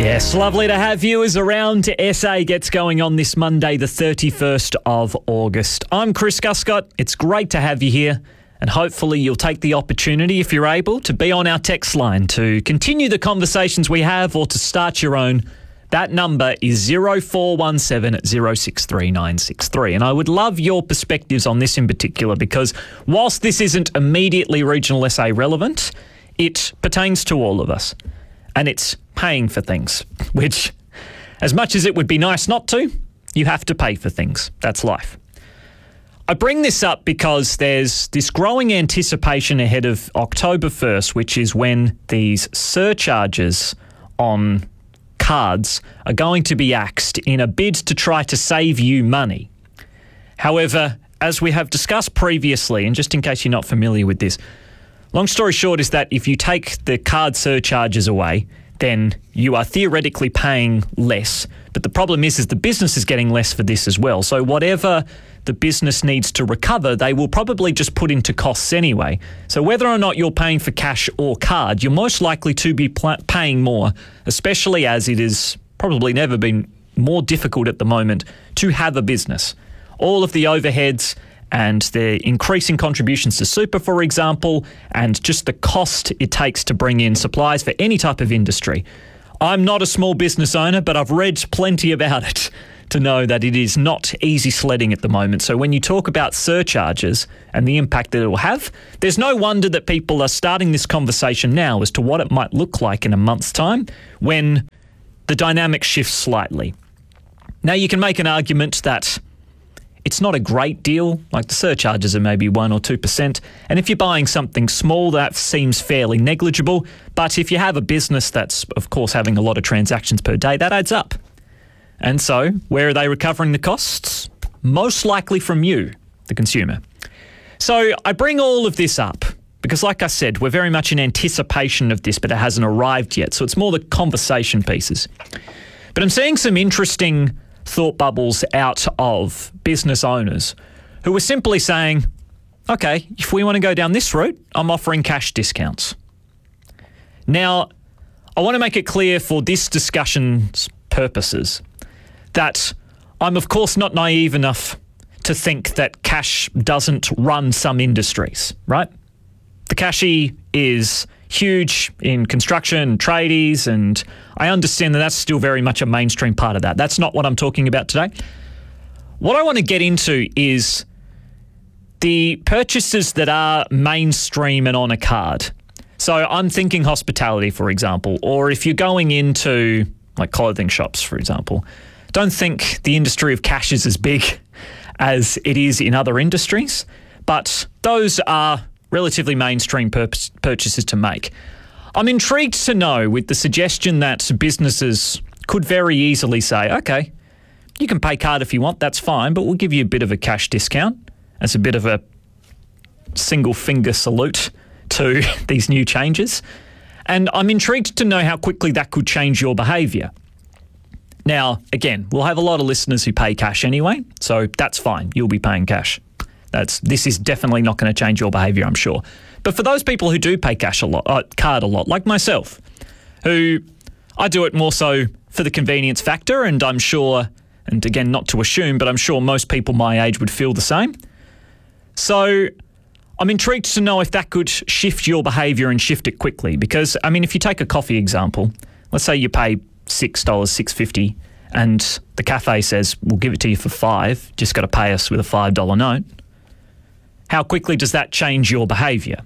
Yes, lovely to have you as Around SA gets going on this Monday, the 31st of August. I'm Chris Guscott. It's great to have you here, and hopefully you'll take the opportunity, if you're able, to be on our text line to continue the conversations we have or to start your own. That number is 0417 063 963. And I would love your perspectives on this in particular because whilst this isn't immediately regional SA relevant, it pertains to all of us. And it's paying for things, which, as much as it would be nice not to, you have to pay for things. That's life. I bring this up because there's this growing anticipation ahead of October 1st, which is when these surcharges on cards are going to be axed in a bid to try to save you money. However, as we have discussed previously, and just in case you're not familiar with this, long story short is that if you take the card surcharges away, then you are theoretically paying less. But the problem is the business is getting less for this as well. So whatever the business needs to recover, they will probably just put into costs anyway. So whether or not you're paying for cash or card, you're most likely to be paying more, especially as it has probably never been more difficult at the moment to have a business. All of the overheads and the increasing contributions to super, for example, and just the cost it takes to bring in supplies for any type of industry. I'm not a small business owner, but I've read plenty about it to know that it is not easy sledding at the moment. So when you talk about surcharges and the impact that it will have, there's no wonder that people are starting this conversation now as to what it might look like in a month's time when the dynamic shifts slightly. Now, you can make an argument that it's not a great deal, like the surcharges are maybe 1 or 2%. And if you're buying something small, that seems fairly negligible. But if you have a business that's, of course, having a lot of transactions per day, that adds up. And so, where are they recovering the costs? Most likely from you, the consumer. So I bring all of this up because, like I said, we're very much in anticipation of this, but it hasn't arrived yet. So it's more the conversation pieces. But I'm seeing some interesting thought bubbles out of business owners who are simply saying, okay, if we want to go down this route, I'm offering cash discounts. Now, I want to make it clear for this discussion's purposes that I'm, of course, not naive enough to think that cash doesn't run some industries, right? The cashy is huge in construction, tradies, and I understand that that's still very much a mainstream part of that. That's not what I'm talking about today. What I want to get into is the purchases that are mainstream and on a card. So I'm thinking hospitality, for example, or if you're going into like clothing shops, for example, don't think the industry of cash is as big as it is in other industries, but those are relatively mainstream purchases to make. I'm intrigued to know with the suggestion that businesses could very easily say, okay, you can pay card if you want, that's fine, but we'll give you a bit of a cash discount. That's a bit of a single finger salute to these new changes. And I'm intrigued to know how quickly that could change your behaviour. Now, again, we'll have a lot of listeners who pay cash anyway, so that's fine. You'll be paying cash. This is definitely not going to change your behaviour, I'm sure. But for those people who do pay cash a lot, card a lot, like myself, who I do it more so for the convenience factor, and I'm sure, and again, not to assume, but I'm sure most people my age would feel the same. So I'm intrigued to know if that could shift your behaviour and shift it quickly. Because, I mean, if you take a coffee example, let's say you pay $6, $6.50, and the cafe says, we'll give it to you for $5, just got to pay us with a $5 note. How quickly does that change your behaviour?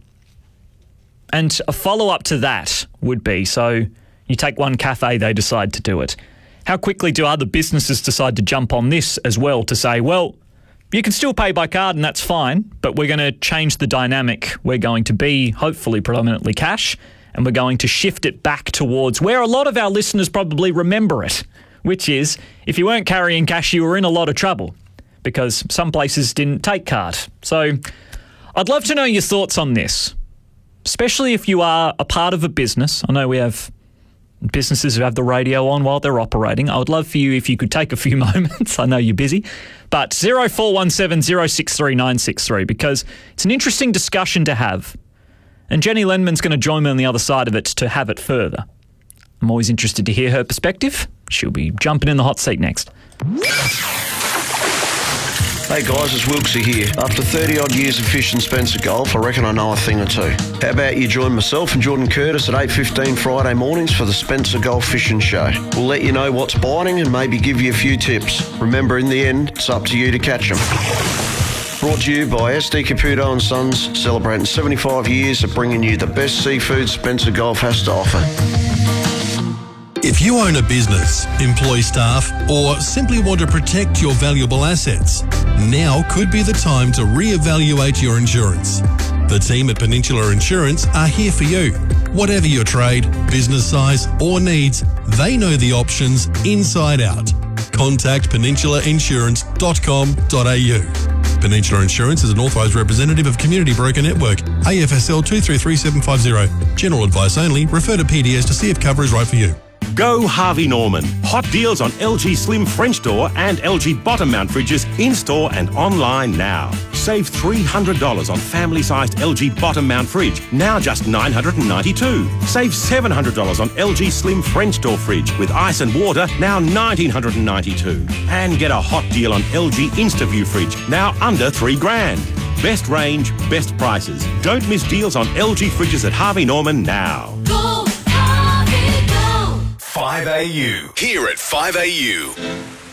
And a follow-up to that would be, so you take one cafe, they decide to do it. How quickly do other businesses decide to jump on this as well to say, well, you can still pay by card and that's fine, but we're going to change the dynamic. We're going to be hopefully predominantly cash, and we're going to shift it back towards where a lot of our listeners probably remember it, which is if you weren't carrying cash, you were in a lot of trouble because some places didn't take card. So I'd love to know your thoughts on this, especially if you are a part of a business. I know we have businesses who have the radio on while they're operating. I would love for you if you could take a few moments. I know you're busy. But 0417 063 963, because it's an interesting discussion to have. And Jenny Lenman's going to join me on the other side of it to have it further. I'm always interested to hear her perspective. She'll be jumping in the hot seat next. Hey guys, it's Wilksy here. After 30 odd years of fishing Spencer Gulf, I reckon I know a thing or two. How about you join myself and Jordan Curtis at 8:15 Friday mornings for the Spencer Gulf Fishing Show. We'll let you know what's biting and maybe give you a few tips. Remember, in the end, it's up to you to catch them. Brought to you by SD Caputo and Sons, celebrating 75 years of bringing you the best seafood Spencer Gulf has to offer. If you own a business, employ staff, or simply want to protect your valuable assets, now could be the time to reevaluate your insurance. The team at Peninsula Insurance are here for you. Whatever your trade, business size, or needs, they know the options inside out. Contact peninsulainsurance.com.au. Peninsula Insurance is an authorised representative of Community Broker Network, AFSL 233750. General advice only. Refer to PDS to see if cover is right for you. Go Harvey Norman. Hot deals on LG Slim French door and LG bottom mount fridges in-store and online now. Save $300 on family-sized LG bottom mount fridge, now just $992. Save $700 on LG Slim French door fridge with ice and water, now $1,992. And get a hot deal on LG InstaView fridge, now under $3,000. Best range, best prices. Don't miss deals on LG fridges at Harvey Norman now. 5AU. Here at 5AU.